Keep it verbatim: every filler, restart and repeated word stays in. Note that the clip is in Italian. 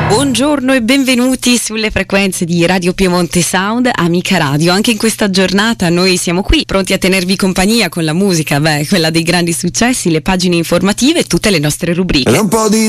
Buongiorno e benvenuti sulle frequenze di Radio Piemonte Sound, Amica Radio. Anche in questa giornata noi siamo qui, pronti a tenervi compagnia con la musica, beh, quella dei grandi successi, le pagine informative e tutte le nostre rubriche. Un po' di